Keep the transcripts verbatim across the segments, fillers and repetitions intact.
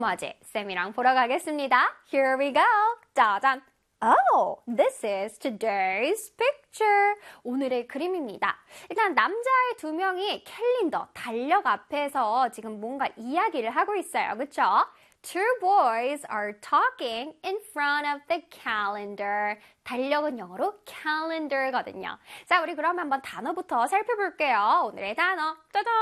뭐지? 쌤이랑 보러 가겠습니다. Here we go. 짜잔. Oh, this is today's picture. 오늘의 그림입니다. 일단 남자의 두 명이 캘린더, 달력 앞에서 지금 뭔가 이야기를 하고 있어요. 그쵸? Two boys are talking in front of the calendar. 달력은 영어로 calendar거든요. 자, 우리 그럼 한번 단어부터 살펴볼게요. 오늘의 단어, 짜잔!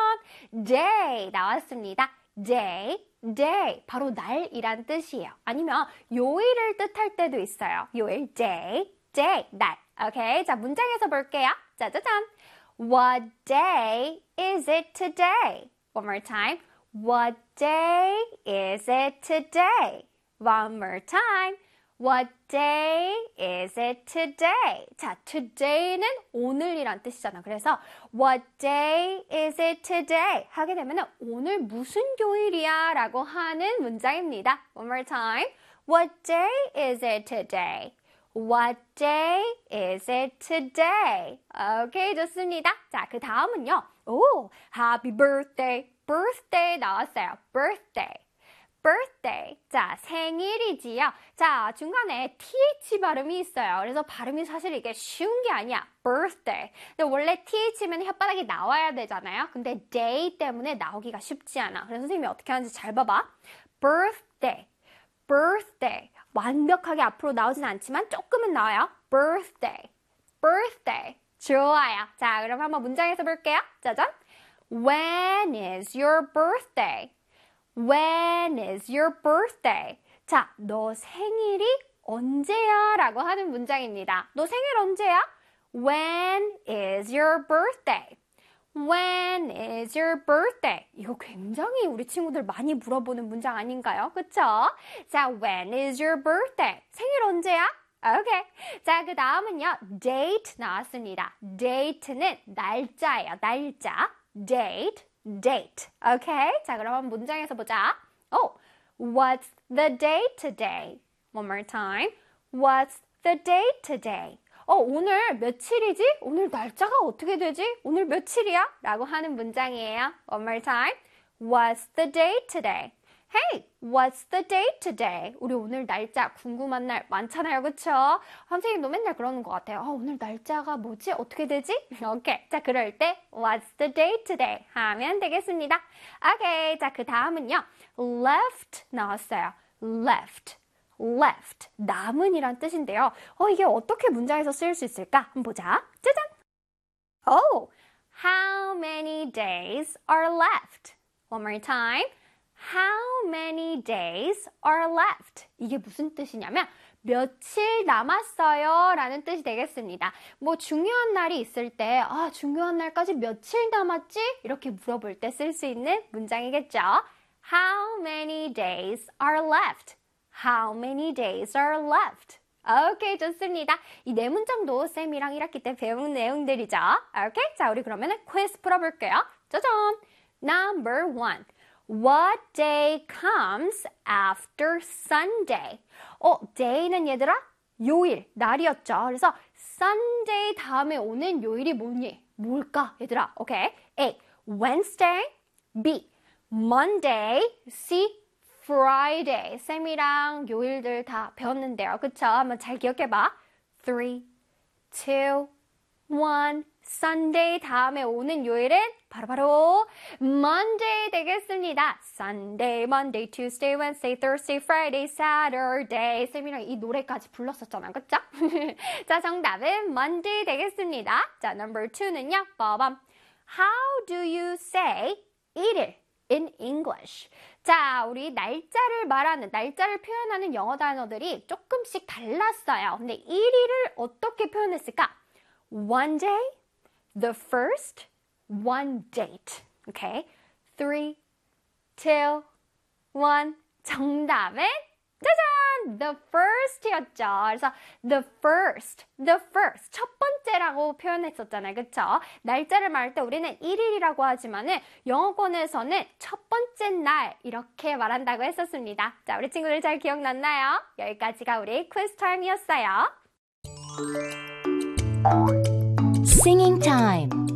day 나왔습니다. day, day, 바로 날이란 뜻이에요. 아니면 요일을 뜻할 때도 있어요. 요일, day, day, 날. 오케이, 자 문장에서 볼게요. 짜자잔. What day is it today? One more time. What day is it today? One more time. What day is it today? 자, today는 오늘이란 뜻이잖아. 그래서 What day is it today? 하게 되면 오늘 무슨 요일이야? 라고 하는 문장입니다. One more time. What day is it today? What day is it today? 오케이, 좋습니다. 자, 그 다음은요. 오, happy birthday. birthday 나왔어요. birthday. birthday. 자, 생일이지요. 자, 중간에 th 발음이 있어요. 그래서 발음이 사실 이게 쉬운 게 아니야. birthday. 근데 원래 th면 혓바닥이 나와야 되잖아요. 근데 day 때문에 나오기가 쉽지 않아. 그래서 선생님이 어떻게 하는지 잘 봐봐. birthday. birthday. 완벽하게 앞으로 나오진 않지만 조금은 나와요. birthday. birthday. 좋아요. 자, 그럼 한번 문장에서 볼게요. 짜잔. When is your birthday? When is your birthday? 자, 너 생일이 언제야? 라고 하는 문장입니다. 너 생일 언제야? When is your birthday? When is your birthday? 이거 굉장히 우리 친구들 많이 물어보는 문장 아닌가요? 그쵸? 자, when is your birthday? 생일 언제야? 오케이. 자, 그 다음은요. date 나왔습니다. date는 날짜예요. 날짜. date, date. 오케이? 자, 그럼 한번 문장에서 보자. Oh, what's the date today? One more time. What's the date today? 어, 오늘 며칠이지? 오늘 날짜가 어떻게 되지? 오늘 며칠이야? 라고 하는 문장이에요. One more time. What's the date today? Hey, what's the date today? 우리 오늘 날짜 궁금한 날 많잖아요. 그쵸? 선생님도 맨날 그러는 것 같아요. 어, 오늘 날짜가 뭐지? 어떻게 되지? 오케이. 자, 그럴 때 what's the date today? 하면 되겠습니다. 오케이. 자, 그 다음은요. left 나왔어요. left. left. 남은이란 뜻인데요. 어, 이게 어떻게 문장에서 쓰일 수 있을까? 한번 보자. 짜잔! Oh, how many days are left? One more time. How many days are left? 이게 무슨 뜻이냐면 며칠 남았어요 라는 뜻이 되겠습니다. 뭐 중요한 날이 있을 때 아, 중요한 날까지 며칠 남았지? 이렇게 물어볼 때 쓸 수 있는 문장이겠죠. How many days are left? How many days are left? 오케이, 좋습니다. 이 네 문장도 쌤이랑 일 학기 때 배운 내용들이죠. 오케이, 자, 우리 그러면은 퀴즈 풀어볼게요. 짜잔! Number one. What day comes after Sunday? 어, day는 얘들아? 요일, 날이었죠. 그래서 Sunday 다음에 오는 요일이 뭐니? 뭘까, 얘들아? 오케이. A. Wednesday. B. Monday. C. Friday. 쌤이랑 요일들 다 배웠는데요. 그쵸? 한번 잘 기억해봐. three, two, one. Sunday 다음에 오는 요일은 바로바로 Monday 되겠습니다. Sunday, Monday, Tuesday, Wednesday, Thursday, Friday, Saturday. 쌤이랑 이 노래까지 불렀었잖아요. 그쵸? 자, 정답은 Monday 되겠습니다. 자, number two는요. 빠밤. How do you say 일일 in English? 자, 우리 날짜를 말하는, 날짜를 표현하는 영어 단어들이 조금씩 달랐어요. 근데 일일을 어떻게 표현했을까? One day, the first, one date. Okay? three, two, one. 정답은 짜잔! The first였죠. 그래서 the first, the first. 첫 번째라고 표현했었잖아요. 그쵸? 날짜를 말할 때 우리는 일일이라고 하지만은 영어권에서는 첫 번째 날 이렇게 말한다고 했었습니다. 자, 우리 친구들 잘 기억났나요? 여기까지가 우리 quiz time이었어요. Singing time.